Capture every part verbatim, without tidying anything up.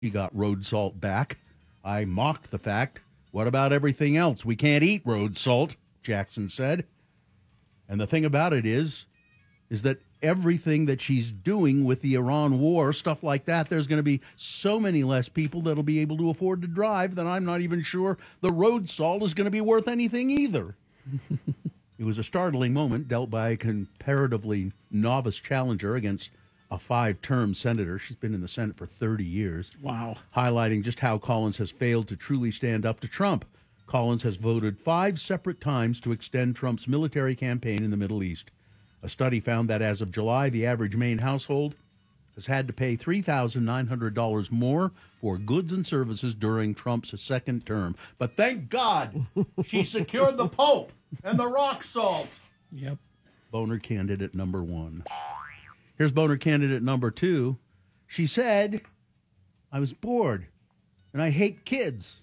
She got road salt back. I mocked the fact. What about everything else? We can't eat road salt, Jackson said. And the thing about it is, is that everything that she's doing with the Iran war, stuff like that, there's going to be so many less people that'll be able to afford to drive that I'm not even sure the road salt is going to be worth anything either. It was a startling moment dealt by a comparatively novice challenger against a five-term senator. She's been in the Senate for thirty years. Wow. Highlighting just how Collins has failed to truly stand up to Trump. Collins has voted five separate times to extend Trump's military campaign in the Middle East. A study found that as of July, the average Maine household has had to pay three thousand nine hundred dollars more for goods and services during Trump's second term. But thank God she secured the Pope and the rock salt. Yep. Boner candidate number one. Here's Boner candidate number two. She said, I was bored and I hate kids.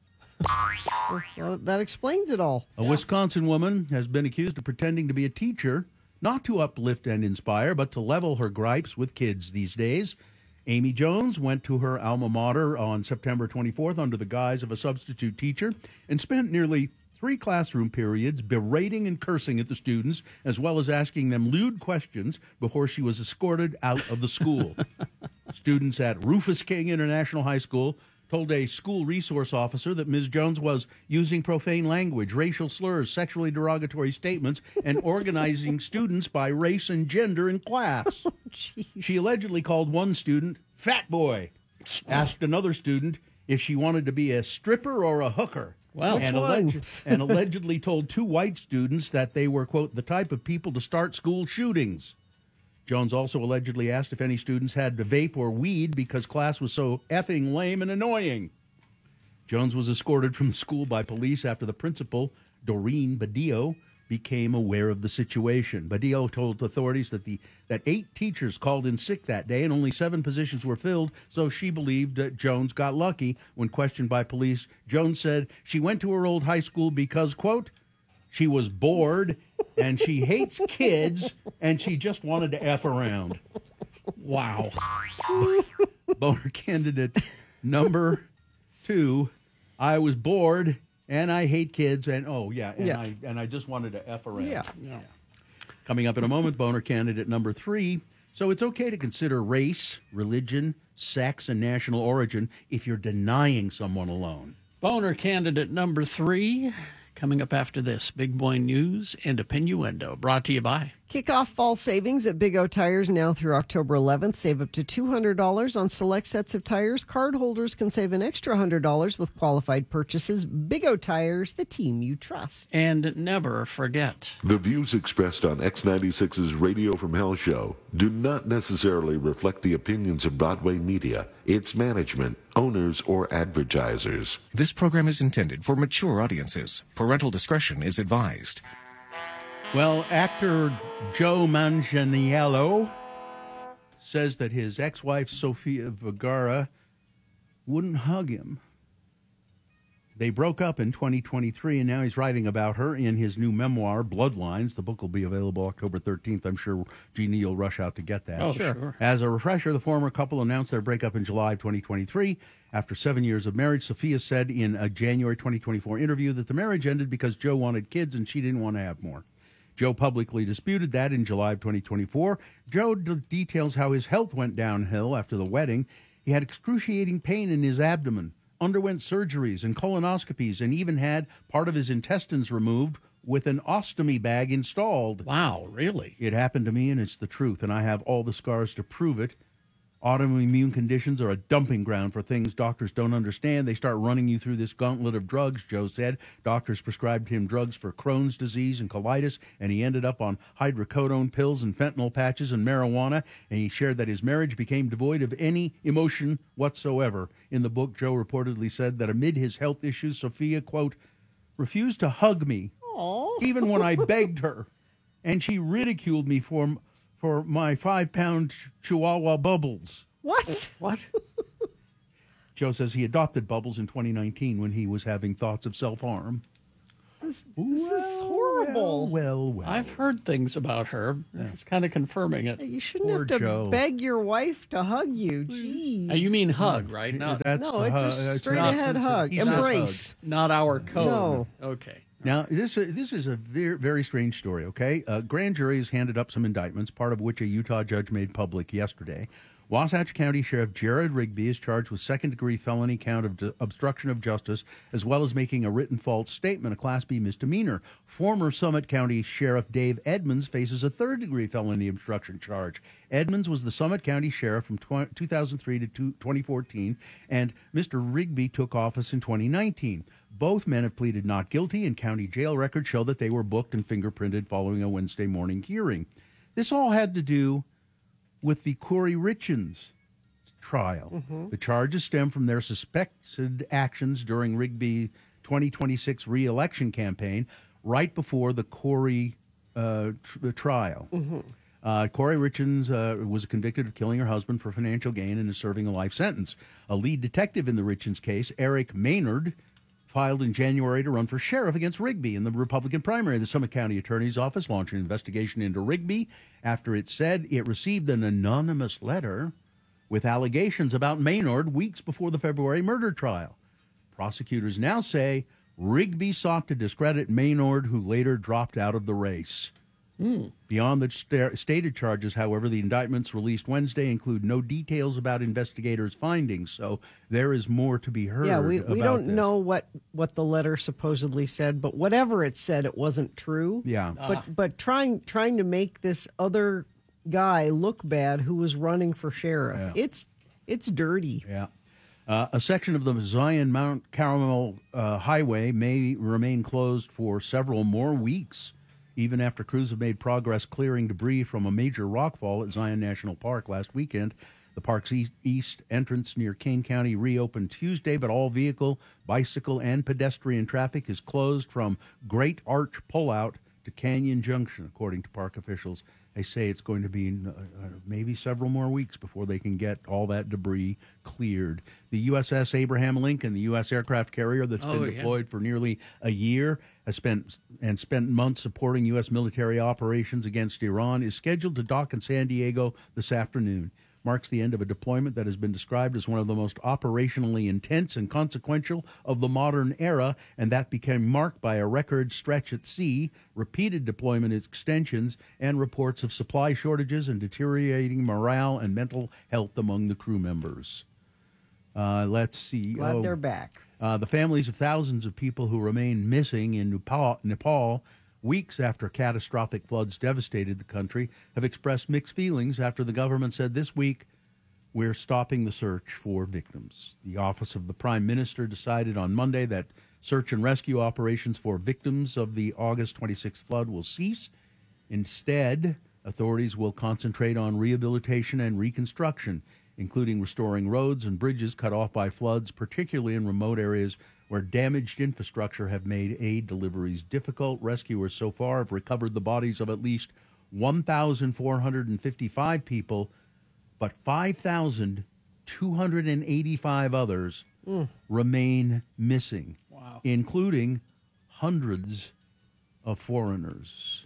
Well, that explains it all. A yeah. Wisconsin woman has been accused of pretending to be a teacher, not to uplift and inspire, but to level her gripes with kids these days. Amy Jones went to her alma mater on September twenty-fourth under the guise of a substitute teacher and spent nearly three classroom periods berating and cursing at the students, as well as asking them lewd questions before she was escorted out of the school. Students at Rufus King International High School told a school resource officer that Miz Jones was using profane language, racial slurs, sexually derogatory statements, and organizing students by race and gender in class. Oh, she allegedly called one student fat boy, asked another student if she wanted to be a stripper or a hooker. Well, and, alleged, and allegedly told two white students that they were, quote, the type of people to start school shootings. Jones also allegedly asked if any students had to vape or weed because class was so effing lame and annoying. Jones was escorted from the school by police after the principal, Doreen Badillo, became aware of the situation. Badillo told authorities that the that eight teachers called in sick that day and only seven positions were filled, so she believed that Jones got lucky. When questioned by police, Jones said she went to her old high school because, quote, she was bored and she hates kids and she just wanted to F around. Wow. Boner candidate number two, I was bored and I hate kids, and oh yeah, and yeah. I and I just wanted to F around. Yeah. Yeah. Coming up in a moment, Boner candidate number three. So it's okay to consider race, religion, sex, and national origin if you're denying someone a loan. Boner candidate number three. Coming up after this, Big Boy News and Opinioendo, brought to you by. Kick off fall savings at Big O Tires now through October eleventh. Save up to two hundred dollars on select sets of tires. Cardholders can save an extra one hundred dollars with qualified purchases. Big O Tires, the team you trust. And never forget. The views expressed on X ninety-six's Radio from Hell show do not necessarily reflect the opinions of Broadway Media, its management, owners, or advertisers. This program is intended for mature audiences. Parental discretion is advised. Well, actor Joe Manganiello says that his ex-wife, Sofia Vergara, wouldn't hug him. They broke up in twenty twenty-three, and now he's writing about her in his new memoir, Bloodlines. The book will be available October thirteenth. I'm sure Jeannie will rush out to get that. Oh, sure. sure. As a refresher, the former couple announced their breakup in July of twenty twenty-three. After seven years of marriage, Sophia said in a January twenty twenty-four interview that the marriage ended because Joe wanted kids and she didn't want to have more. Joe publicly disputed that in July of twenty twenty-four. Joe d- details how his health went downhill after the wedding. He had excruciating pain in his abdomen, underwent surgeries and colonoscopies, and even had part of his intestines removed with an ostomy bag installed. Wow, really? It happened to me, and it's the truth, and I have all the scars to prove it. Autoimmune conditions are a dumping ground for things doctors don't understand. They start running you through this gauntlet of drugs, Joe said. Doctors prescribed him drugs for Crohn's disease and colitis, and he ended up on hydrocodone pills and fentanyl patches and marijuana, and he shared that his marriage became devoid of any emotion whatsoever. In the book, Joe reportedly said that amid his health issues, Sophia, quote, refused to hug me, Aww. even when I begged her, and she ridiculed me for for my five-pound Chihuahua Bubbles. What? What? Joe says he adopted Bubbles in twenty nineteen when he was having thoughts of self-harm. is this is horrible. Well, well. I've heard things about her. This is kind of confirming it. You shouldn't Poor have to Joe. beg your wife to hug you. Jeez. Uh, you mean hug, right? Not, That's no, the it hu- just it's straight not- ahead it's a- hug, he's not embrace. not our code. No. Okay. Now, this uh, this is a very, very strange story, okay? A grand jury has handed up some indictments, part of which a Utah judge made public yesterday. Wasatch County Sheriff Jared Rigby is charged with second-degree felony count of d- obstruction of justice, as well as making a written false statement, a Class B misdemeanor. Former Summit County Sheriff Dave Edmonds faces a third-degree felony obstruction charge. Edmonds was the Summit County Sheriff from tw- two thousand three to two- twenty fourteen, and Mister Rigby took office in twenty nineteen. Both men have pleaded not guilty, and county jail records show that they were booked and fingerprinted following a Wednesday morning hearing. This all had to do with the Corey Richins trial. Mm-hmm. The charges stem from their suspected actions during Rigby's twenty twenty-six re-election campaign right before the Corey uh, tr- trial. Mm-hmm. Uh, Corey Richins uh, was convicted of killing her husband for financial gain and is serving a life sentence. A lead detective in the Richins case, Eric Maynard, filed in January to run for sheriff against Rigby in the Republican primary. The Summit County Attorney's Office launched an investigation into Rigby after it said it received an anonymous letter with allegations about Maynard weeks before the February murder trial. Prosecutors now say Rigby sought to discredit Maynard, who later dropped out of the race. Mm. Beyond the st- stated charges, however, the indictments released Wednesday include no details about investigators' findings, so there is more to be heard. Yeah, we, we about don't this. know what, what the letter supposedly said, but whatever it said, it wasn't true. Yeah. But but trying trying to make this other guy look bad who was running for sheriff, Yeah. it's it's dirty. Yeah. Uh, a section of the Zion Mount Carmel uh, Highway may remain closed for several more weeks, even after crews have made progress clearing debris from a major rockfall at Zion National Park last weekend. The park's east, east entrance near Kane County reopened Tuesday, but all vehicle, bicycle, and pedestrian traffic is closed from Great Arch Pullout to Canyon Junction, according to park officials. They say it's going to be uh, maybe several more weeks before they can get all that debris cleared. The U S S Abraham Lincoln, the U S aircraft carrier that's Oh, been yeah. deployed for nearly a year, has spent and spent months supporting U S military operations against Iran, is scheduled to dock in San Diego this afternoon. Marks the end of a deployment that has been described as one of the most operationally intense and consequential of the modern era, and that became marked by a record stretch at sea, repeated deployment extensions, and reports of supply shortages and deteriorating morale and mental health among the crew members. Uh, let's see. Glad Oh, they're back. uh, the families of thousands of people who remain missing in Nepal, Nepal, weeks after catastrophic floods devastated the country, have expressed mixed feelings after the government said this week, we're stopping the search for victims. The Office of the Prime Minister decided on Monday that search and rescue operations for victims of the August twenty-sixth flood will cease. Instead, authorities will concentrate on rehabilitation and reconstruction, including restoring roads and bridges cut off by floods, particularly in remote areas where damaged infrastructure have made aid deliveries difficult. Rescuers so far have recovered the bodies of at least one thousand four hundred fifty-five people, but five thousand two hundred eighty-five others Mm. remain missing, Wow. including hundreds of foreigners.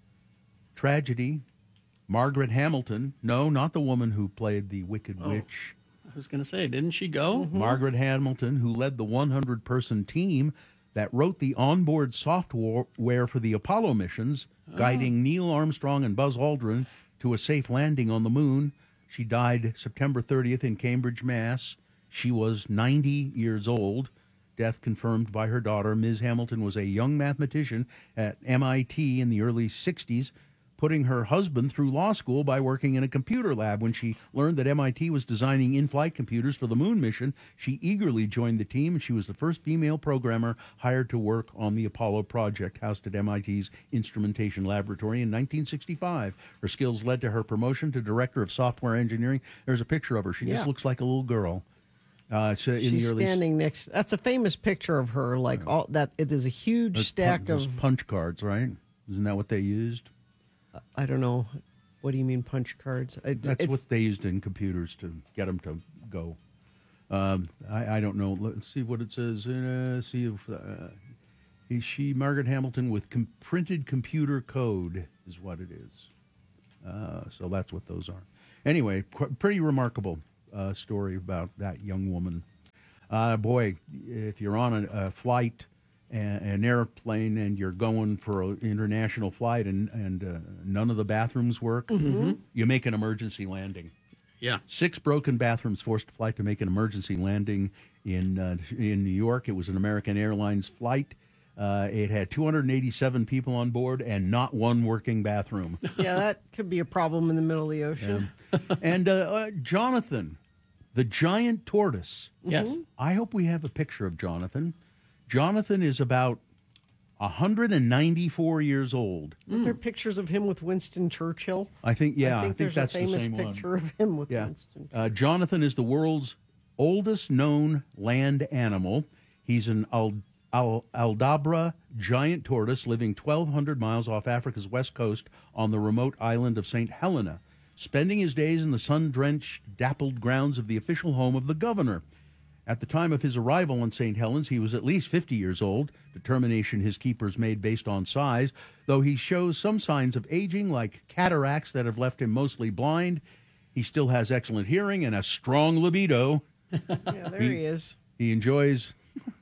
Tragedy. Margaret Hamilton, no, not the woman who played the Wicked Oh. Witch. I was going to say, didn't she go? Margaret Hamilton, who led the one hundred person team that wrote the onboard software for the Apollo missions, guiding Neil Armstrong and Buzz Aldrin to a safe landing on the moon. She died September thirtieth in Cambridge, Mass. She was ninety years old. Death confirmed by her daughter. Miz Hamilton was a young mathematician at M I T in the early sixties, putting her husband through law school by working in a computer lab. When she learned that M I T was designing in-flight computers for the moon mission, she eagerly joined the team, and she was the first female programmer hired to work on the Apollo project, housed at M I T's Instrumentation Laboratory in nineteen sixty-five. Her skills led to her promotion to Director of Software Engineering. There's a picture of her. She just Yeah. looks like a little girl. Uh, so in She's the early standing next. That's a famous picture of her. Like all that, it is a huge those stack pun- those of. punch cards, right? Isn't that what they used? I don't know. What do you mean punch cards? It- That's it's- what they used in computers to get them to go. Um, I, I don't know. Let's see what it says. Uh, see if uh, Is she Margaret Hamilton with com- printed computer code is what it is. Uh, so that's what those are. Anyway, qu- pretty remarkable uh, story about that young woman. Uh, boy, if you're on a, a flight, a, an airplane, and you're going for an international flight and, and uh, none of the bathrooms work, mm-hmm. you make an emergency landing. Yeah. Six broken bathrooms forced a flight to make an emergency landing in uh, in New York. It was an American Airlines flight. Uh, it had two hundred eighty-seven people on board and not one working bathroom. Yeah, that could be a problem in the middle of the ocean. Yeah. And uh, uh, Jonathan, the giant tortoise. Yes. I hope we have a picture of Jonathan. Jonathan is about one hundred ninety-four years old. Aren't there pictures of him with Winston Churchill? I think, yeah, I think, I think there's that's a famous the same picture one. of him with Yeah. Winston. Uh, Jonathan is the world's oldest known land animal. He's an Al- Al- Aldabra giant tortoise living twelve hundred miles off Africa's west coast on the remote island of Saint Helena, spending his days in the sun-drenched, dappled grounds of the official home of the governor. At the time of his arrival on Saint Helens, he was at least fifty years old, determination his keepers made based on size, though he shows some signs of aging, like cataracts that have left him mostly blind. He still has excellent hearing and a strong libido. Yeah, there he is. He enjoys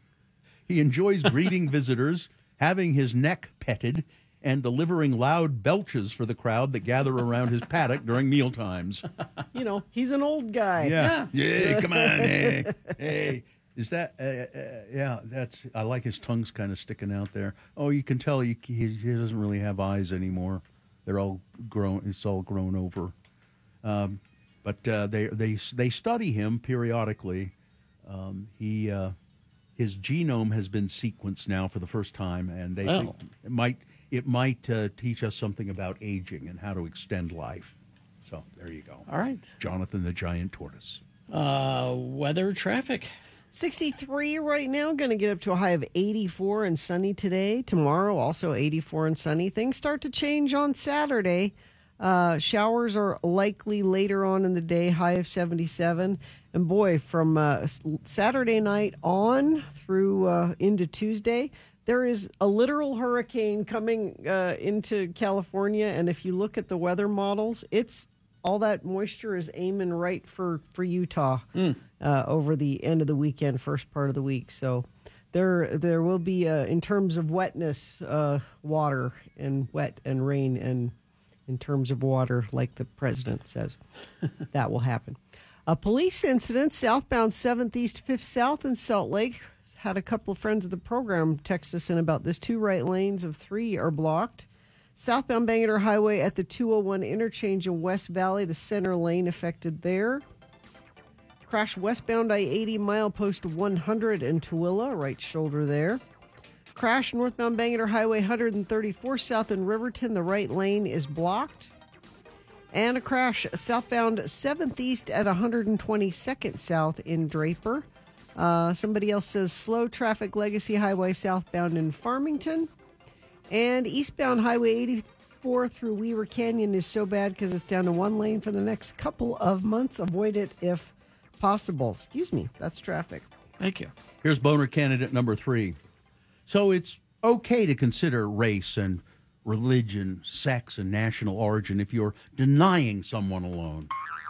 he enjoys greeting visitors, having his neck petted, and delivering loud belches for the crowd that gather around his paddock during meal times. You know, he's an old guy. Yeah, yeah, come on, hey, hey. Is that? Uh, uh, yeah, that's. I like his tongue's kind of sticking out there. Oh, you can tell he, he he doesn't really have eyes anymore. They're all grown. It's all grown over. Um, but uh, they they they study him periodically. Um, he uh, his genome has been sequenced now for the first time, and they Well. think it might it might uh, teach us something about aging and how to extend life. So there you go. All right. Jonathan the giant tortoise. Uh, weather, traffic. sixty-three right now, going to get up to a high of eighty-four and sunny today. Tomorrow, also eighty-four and sunny. Things start to change on Saturday. Uh, showers are likely later on in the day, high of seventy-seven. And boy, from uh, Saturday night on through uh, into Tuesday, there is a literal hurricane coming uh, into California. And if you look at the weather models, it's all that moisture is aiming right for, for Utah mm. uh, over the end of the weekend, first part of the week. So there there will be, uh, in terms of wetness, uh, water and wet and rain, and in terms of water, like the president says, that will happen. A police incident southbound seventh East fifth South in Salt Lake. Had a couple of friends of the program text us in about this. Two right lanes of three are blocked. Southbound Bangor Highway at the two oh one interchange in West Valley, the center lane affected there. Crash westbound I eighty milepost one hundred in Tooele, right shoulder there. Crash northbound Bangor Highway one thirty-four south in Riverton, the right lane is blocked. And a crash southbound seventh East at one twenty-second South in Draper. Uh, somebody else says slow traffic Legacy Highway southbound in Farmington. And eastbound Highway eighty-four through Weaver Canyon is so bad because it's down to one lane for the next couple of months. Avoid it if possible. Excuse me, that's traffic. Thank you. Here's boner candidate number three. So it's okay to consider race and religion, sex, and national origin if you're denying someone a loan.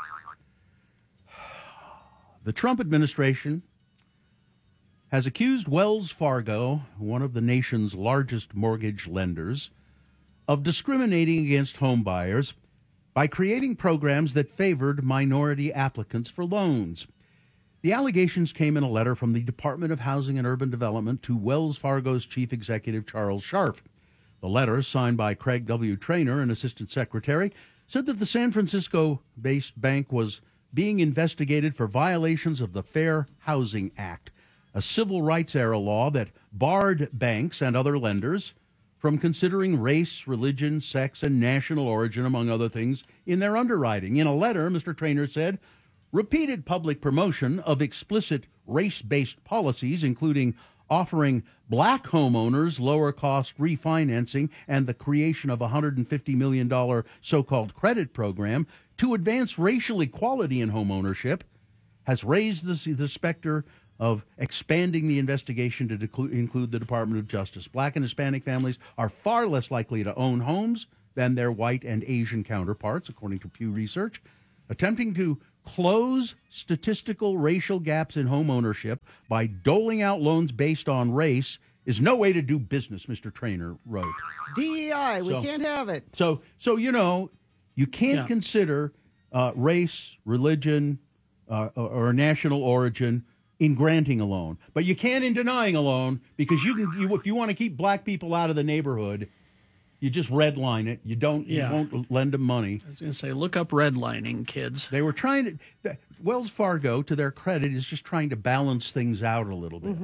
The Trump administration has accused Wells Fargo, one of the nation's largest mortgage lenders, of discriminating against home buyers by creating programs that favored minority applicants for loans. The allegations came in a letter from the Department of Housing and Urban Development to Wells Fargo's chief executive, Charles Scharf. The letter, signed by Craig W. Traynor, an assistant secretary, said that the San Francisco-based bank was being investigated for violations of the Fair Housing Act, a civil rights-era law that barred banks and other lenders from considering race, religion, sex, and national origin, among other things, in their underwriting. In a letter, Mister Traynor said, repeated public promotion of explicit race-based policies, including offering black homeowners lower-cost refinancing and the creation of a one hundred fifty million dollars so-called credit program to advance racial equality in homeownership, has raised the, the specter of expanding the investigation to declu- include the Department of Justice. Black and Hispanic families are far less likely to own homes than their white and Asian counterparts, according to Pew Research. Attempting to close statistical racial gaps in home ownership by doling out loans based on race is no way to do business, Mister Traynor wrote. It's D E I. We So- can't have it. So, so you know, you can't Yeah. consider uh, race, religion, uh, or, or national origin in granting a loan, but you can in denying a loan, because you can. You, if you want to keep black people out of the neighborhood, you just redline it. You don't. Yeah. You won't lend them money. I was going to say, look up redlining, kids. They were trying to. the- Wells Fargo, to their credit, is just trying to balance things out a little bit.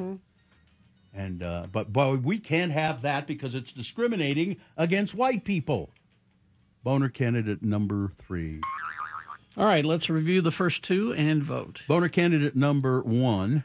And uh, but but we can't have that because it's discriminating against white people. Boner candidate number three. All right, let's review the first two and vote. Boner candidate number one.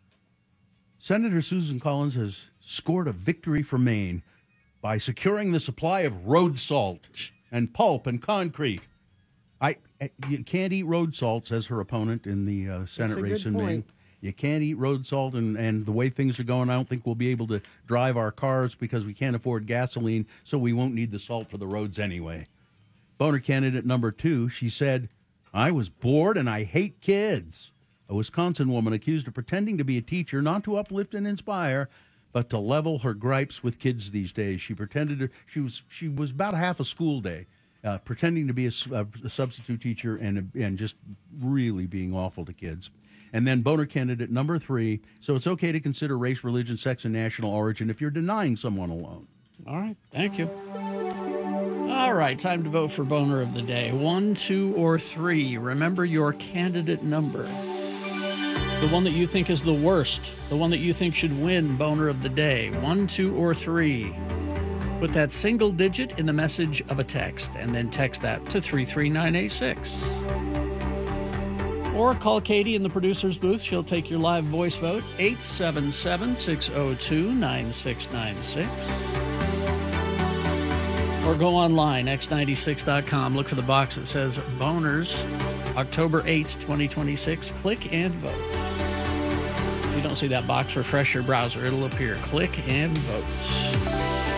Senator Susan Collins has scored a victory for Maine by securing the supply of road salt and pulp and concrete. I you can't eat road salt, says her opponent in the uh, Senate a race good in Maine. point. You can't eat road salt, and, and the way things are going, I don't think we'll be able to drive our cars because we can't afford gasoline, so we won't need the salt for the roads anyway. Boner candidate number two, she said, I was bored and I hate kids. A Wisconsin woman accused of pretending to be a teacher, not to uplift and inspire, but to level her gripes with kids these days. She pretended to, she was she was about half a school day, uh, pretending to be a, s- a substitute teacher and and just really being awful to kids. And then Boner candidate number three. So it's okay to consider race, religion, sex, and national origin if you're denying someone a loan. All right, thank you. All right, time to vote for Boner of the Day. One, two, or three. Remember your candidate number. The one that you think is the worst. The one that you think should win Boner of the Day. One, two, or three. Put that single digit in the message of a text, and then text that to three three nine eight six. Or call Katie in the producer's booth. She'll take your live voice vote, eight seven seven, six oh two, nine six nine six. Or go online, x ninety-six dot com. Look for the box that says Boners, October eighth, twenty twenty-six. Click and vote. If you don't see that box, refresh your browser. It'll appear. Click and vote.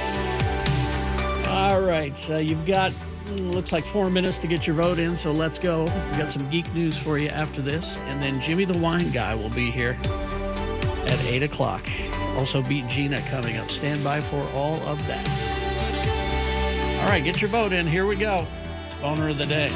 All right, uh, you've got, mm, looks like four minutes to get your vote in, so let's go. We've got some geek news for you after this. And then Jimmy the Wine Guy will be here at eight o'clock. Also, Beat Gina coming up. Stand by for all of that. All right, get your vote in. Here we go. Boner of the Day.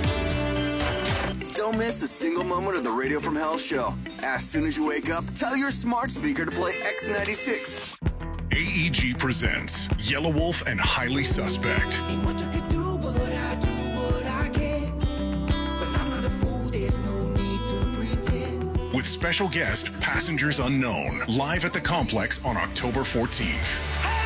Don't miss a single moment of the Radio from Hell show. As soon as you wake up, tell your smart speaker to play X ninety-six. A E G presents Yellow Wolf and Highly Suspect. Ain't much I could do, but I do what I can. But I'm not a fool, there's no need to pretend. With special guest Passengers Unknown, live at the Complex on October fourteenth.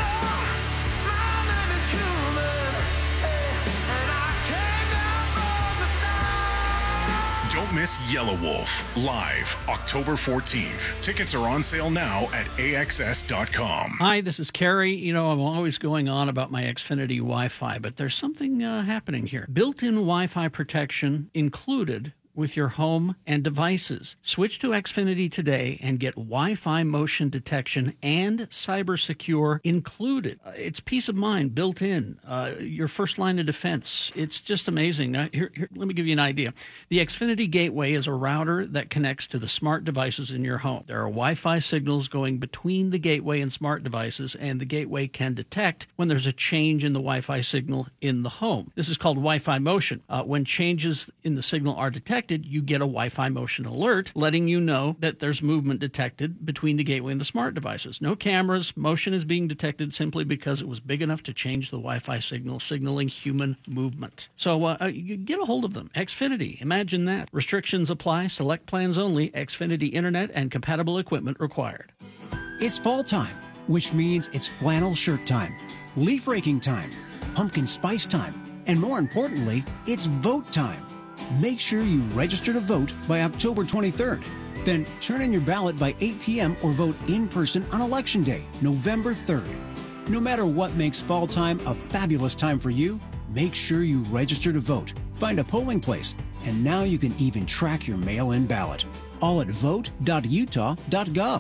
Don't miss Yellow Wolf, live October fourteenth. Tickets are on sale now at A X S dot com. Hi, this is Carrie. You know, I'm always going on about my Xfinity Wi-Fi, but there's something uh, happening here. Built-in Wi-Fi protection included with your home and devices. Switch to Xfinity today and get Wi-Fi motion detection and cyber secure included. Uh, it's peace of mind built in. Uh, your first line of defense. It's just amazing. Now, here, here, let me give you an idea. The Xfinity Gateway is a router that connects to the smart devices in your home. There are Wi-Fi signals going between the gateway and smart devices, and the gateway can detect when there's a change in the Wi-Fi signal in the home. This is called Wi-Fi motion. Uh, when changes in the signal are detected, you get a Wi-Fi motion alert letting you know that there's movement detected between the gateway and the smart devices. No cameras. Motion is being detected simply because it was big enough to change the Wi-Fi signal, signaling human movement. So uh, you get a hold of them. Xfinity. Imagine that. Restrictions apply. Select plans only. Xfinity Internet and compatible equipment required. It's fall time, which means it's flannel shirt time, leaf raking time, pumpkin spice time, and more importantly, it's vote time. Make sure you register to vote by October twenty-third. Then turn in your ballot by eight p.m. or vote in person on Election Day, November third. No matter what makes fall time a fabulous time for you, make sure you register to vote. Find a polling place, and now you can even track your mail-in ballot. all at vote dot utah dot gov.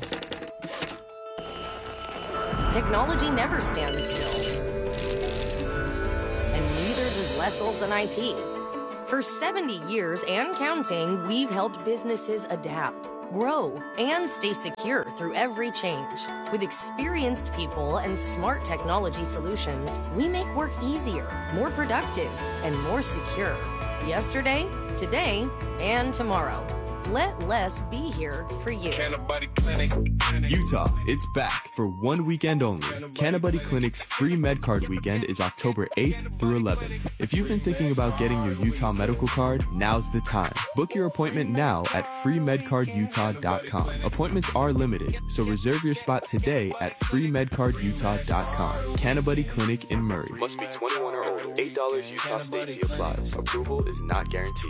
Technology never stands still. And neither does Lessel's and I T. For seventy years and counting, we've helped businesses adapt, grow, and stay secure through every change. With experienced people and smart technology solutions, we make work easier, more productive, and more secure. Yesterday, today, and tomorrow. Let Les be here for you. Utah, it's back for one weekend only. Cannabuddy Clinic's free MedCard weekend is October eighth through eleventh. If you've been thinking about getting your Utah medical card, now's the time. Book your appointment now at free med card utah dot com. Appointments are limited, so reserve your spot today at free med card utah dot com. Cannabuddy Clinic in Murray. Must be twenty-one or older. eight dollars Utah state fee applies. Approval is not guaranteed.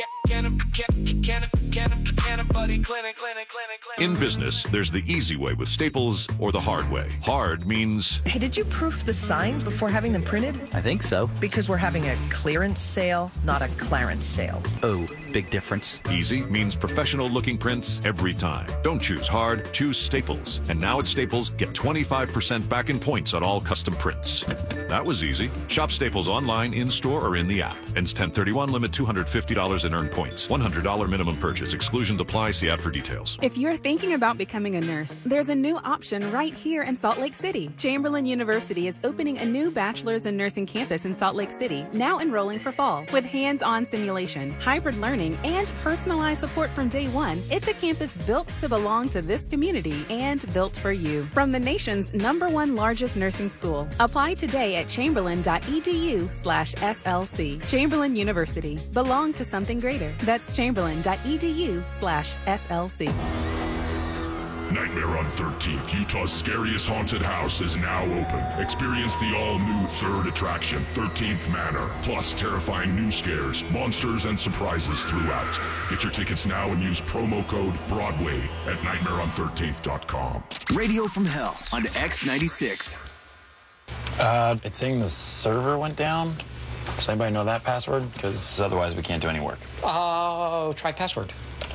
In business, there's the easy way with Staples or the hard way. Hard means... Hey, did you proof the signs before having them printed? I think so. Because we're having a clearance sale, not a clarence sale. Oh, big difference. Easy means professional-looking prints every time. Don't choose hard, choose Staples. And now at Staples, get twenty-five percent back in points on all custom prints. That was easy. Shop Staples online, in-store, or in the app. Ends ten thirty-one, limit two hundred fifty dollars in earned points. one hundred dollars minimum purchase. Exclusion apply. See app for details. If you're thinking about becoming a nurse, there's a new option right here in Salt Lake City. Chamberlain University is opening a new bachelor's in nursing campus in Salt Lake City, now enrolling for fall. With hands-on simulation, hybrid learning, and personalized support from day one, it's a campus built to belong to this community and built for you. From the nation's number one largest nursing school. Apply today at chamberlain.edu slash SLC. Chamberlain University. Belong to something greater. That's chamberlain.edu slash SLC. Nightmare on thirteenth, Utah's scariest haunted house, is now open. Experience the all-new third attraction, thirteenth Manor, plus terrifying new scares, monsters, and surprises throughout. Get your tickets now and use promo code Broadway at nightmare on thirteenth dot com. Radio from Hell on X ninety-six. Uh, it's saying the server went down. Does anybody know that password? Because otherwise we can't do any work. Oh, try password.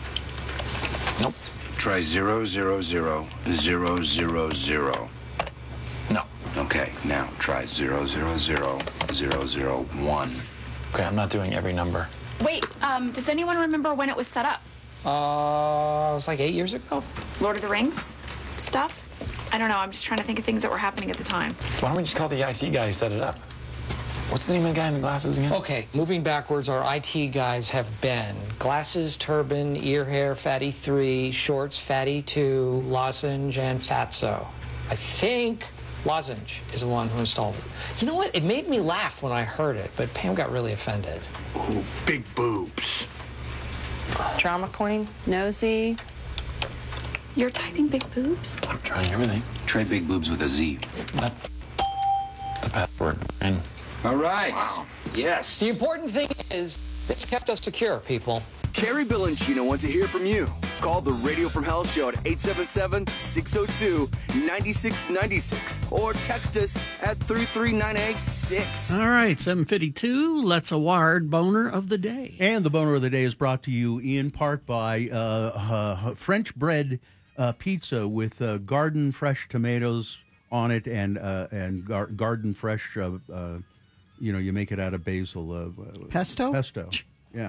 Nope. Try zero zero zero zero zero zero. No. Okay, now try zero zero zero zero zero one. Okay, I'm not doing every number. Wait, um, does anyone remember when it was set up? Uh, it was like eight years ago. Lord of the Rings stuff? I don't know. I'm just trying to think of things that were happening at the time. Why don't we just call the I T guy who set it up? What's the name of the guy in the glasses again? Okay, moving backwards, our I T guys have been glasses, turban, ear hair, fatty three, shorts, fatty two, lozenge, and fatso. I think lozenge is the one who installed it. You know what? It made me laugh when I heard it, but Pam got really offended. Ooh, big boobs. Drama queen, nosy. You're typing big boobs? I'm trying everything. Try big boobs with a Z. That's the password. And all right. Wow. Yes. The important thing is it's kept us secure, people. Carrie Bilanchino wants to hear from you. Call the Radio from Hell show at eight seven seven, six oh two, nine six nine six or text us at three three nine eight six. All right, seven fifty-two. Let's award Boner of the Day. And the Boner of the Day is brought to you in part by uh, uh, French bread uh, pizza with uh, garden fresh tomatoes on it and uh, and gar- garden fresh. Uh, uh, you know, you make it out of basil. Uh, Pesto? Pesto. Yeah.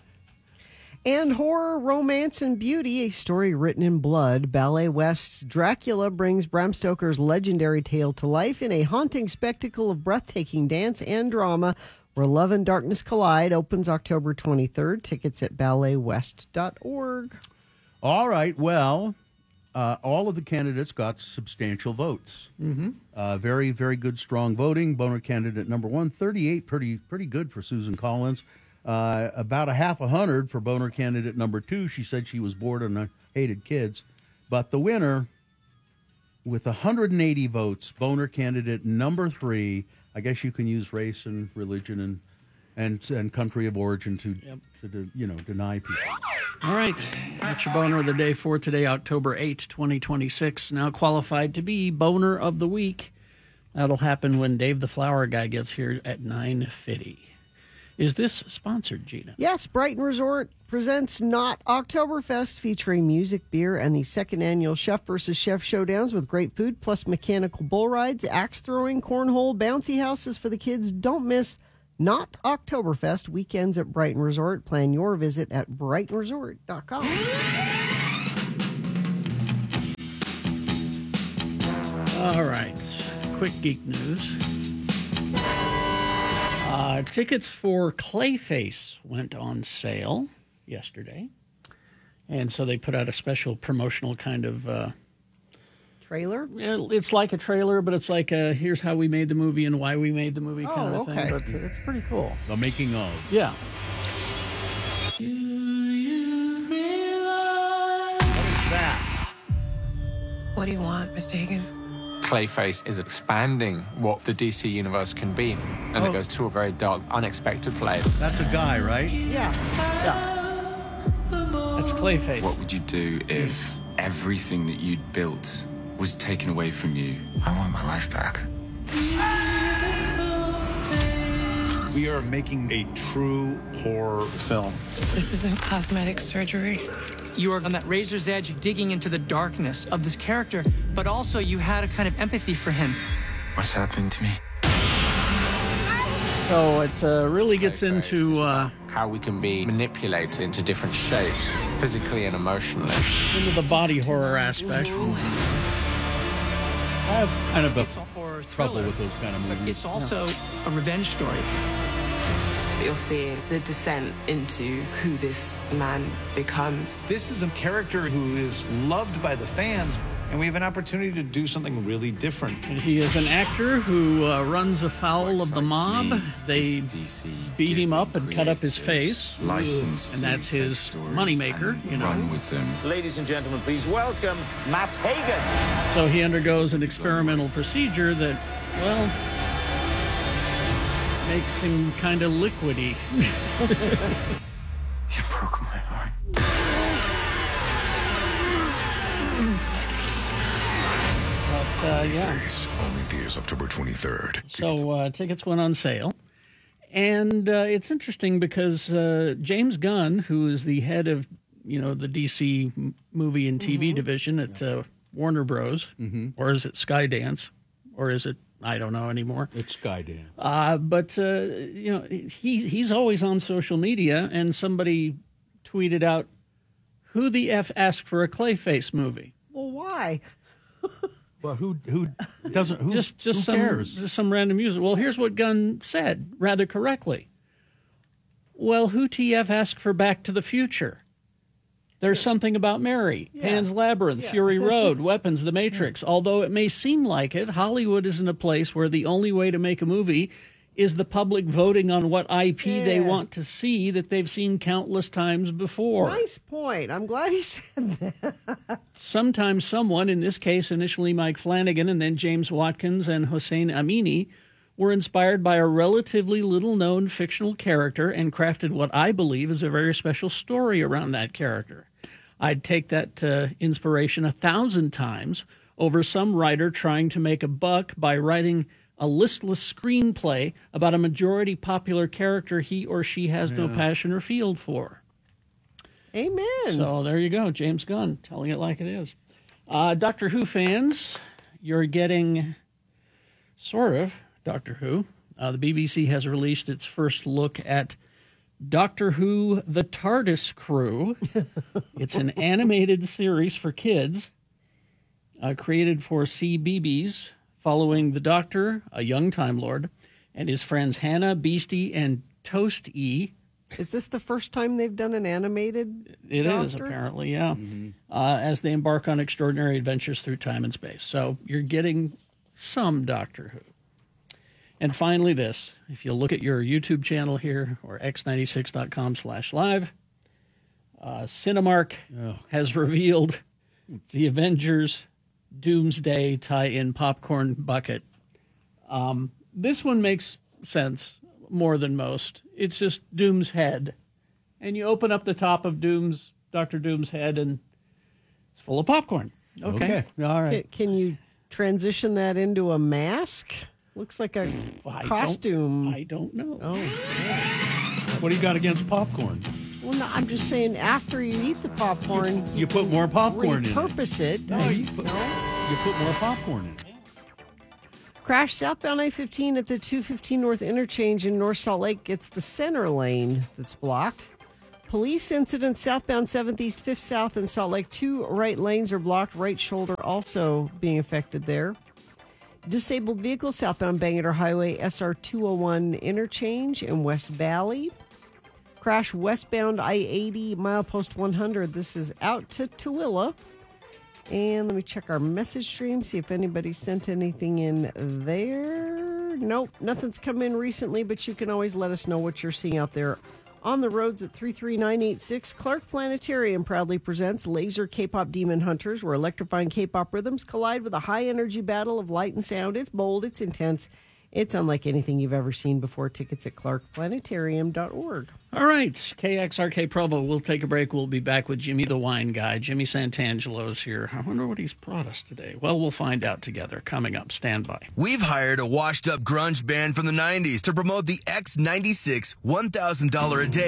And horror, romance, and beauty, a story written in blood. Ballet West's Dracula brings Bram Stoker's legendary tale to life in a haunting spectacle of breathtaking dance and drama where love and darkness collide. Opens October twenty-third. Tickets at ballet west dot org. All right. Well, uh, all of the candidates got substantial votes. Mm-hmm. Uh, very, very good, strong voting. Boner candidate number one, thirty-eight, pretty, pretty good for Susan Collins. Uh, about a half a hundred for Boner candidate number two. She said she was bored and hated kids. But the winner, with one hundred eighty votes, Boner candidate number three. I guess you can use race and religion and and, and country of origin to, yep. to, to, you know, deny people. All right. That's your Boner of the Day for today, October eighth, twenty twenty-six. Now qualified to be Boner of the Week. That'll happen when Dave the Flower Guy gets here at nine fifty. Is this sponsored, Gina? Yes, Brighton Resort presents Not Oktoberfest, featuring music, beer, and the second annual Chef versus Chef showdowns with great food, plus mechanical bull rides, axe throwing, cornhole, bouncy houses for the kids. Don't miss Not Oktoberfest weekends at Brighton Resort. Plan your visit at brighton resort dot com. All right, quick geek news. Uh, tickets for Clayface went on sale yesterday. And so they put out a special promotional kind of... Uh, trailer? It's like a trailer, but it's like a, here's how we made the movie and why we made the movie kind Oh, of okay. thing. But it's pretty cool. The making of. Yeah. That. What do you want, Mister Hagen? Clayface is expanding what the D C universe can be, and Oh. it goes to a very dark, unexpected place. That's a guy, right? Yeah. That's Clayface. What would you do if everything that you'd built was taken away from you? I want my life back. We are making a true horror film. This isn't cosmetic surgery. You are on that razor's edge digging into the darkness of this character, but also you had a kind of empathy for him. What's happening to me? So it uh, really gets into uh, how we can be manipulated into different shapes, physically and emotionally. into the body horror aspect. I have kind of a It's a horror trouble thriller, with those kind of but movies. it's also a revenge story. You're seeing the descent into who this man becomes. This is a character who is loved by the fans, and we have an opportunity to do something really different. And he is an actor who uh, runs afoul of the mob. They beat him up and cut up his face. Licensed And that's to his take stories moneymaker, and you know. run with them. Ladies and gentlemen, please welcome Matt Hagen. So he undergoes an experimental procedure that, well, makes him kind of liquidy. You broke my heart. But, uh, yeah. Only in theaters October twenty-third. So uh, tickets went on sale. And uh, it's interesting because uh, James Gunn, who is the head of, you know, the D C m- movie and T V Mm-hmm. division at uh, Warner Bros., or is it Skydance, or is it, I don't know anymore. It's Skydance. Uh, but, uh, you know, he he's always on social media, and somebody tweeted out, who the F asked for a Clayface movie? Well, why? Well, who who doesn't? Who, just just who some cares? just some random user. Well, here's what Gunn said rather correctly. Well, who T F asked for Back to the Future? There's something about Mary, Yeah. Pan's Labyrinth, Yeah. Fury Road, Weapons, The Matrix. Although it may seem like it, Hollywood isn't a place where the only way to make a movie is the public voting on what I P they Yeah. want to see that they've seen countless times before. Nice point. I'm glad he said that. Sometimes someone, in this case initially Mike Flanagan and then James Watkins and Hossein Amini, were inspired by a relatively little-known fictional character and crafted what I believe is a very special story around that character. I'd take that uh, inspiration a thousand times over some writer trying to make a buck by writing a listless screenplay about a majority popular character he or she has no Yeah. passion or field for. Amen. So there you go, James Gunn telling it like it is. Uh, Doctor Who fans, you're getting sort of Doctor Who. Uh, the B B C has released its first look at Doctor Who: The TARDIS Crew. It's an animated series for kids uh, created for C B B S, following the Doctor, a young Time Lord, and his friends Hannah, Beastie, and Toast-E. Is this the first time they've done an animated It is, Doctor? apparently, yeah. Uh, as they embark on extraordinary adventures through time and space. So you're getting some Doctor Who. And finally this, if you look at your YouTube channel here, or x ninety-six dot com slash live, uh, Cinemark Oh. has revealed the Avengers Doomsday tie-in popcorn bucket. Um, this one makes sense more than most. It's just Doom's head. And you open up the top of Doom's, Doctor Doom's head, and it's full of popcorn. Okay. All right. Can, can you transition that into a mask? Looks like a I don't- costume. I don't know. Oh. What do you got against popcorn? Well, no, I'm just saying after you eat the popcorn, you, you put more popcorn in it. Repurpose it. No, you put, no, you put more popcorn in it. Crash southbound I fifteen at the two fifteen North interchange in North Salt Lake. It's the center lane that's blocked. Police incident southbound seventh East, fifth South in Salt Lake. Two right lanes are blocked. Right shoulder also being affected there. Disabled vehicle southbound Bangor Highway S R two oh one interchange in West Valley. Crash westbound I eighty milepost one hundred. This is out to Tooele. And let me check our message stream, see if anybody sent anything in there. Nope, nothing's come in recently, but you can always let us know what you're seeing out there on the roads at three three nine eight six. Clark Planetarium proudly presents Laser K-Pop Demon Hunters, where electrifying K-pop rhythms collide with a high-energy battle of light and sound. It's bold, it's intense, it's unlike anything you've ever seen before. Tickets at clark planetarium dot org. All right, K X R K Provo. We'll take a break. We'll be back with Jimmy the Wine Guy. Jimmy Santangelo's here. I wonder what he's brought us today. Well, we'll find out together. Coming up. Stand by. We've hired a washed-up grunge band from the nineties to promote the X ninety-six one thousand dollars a day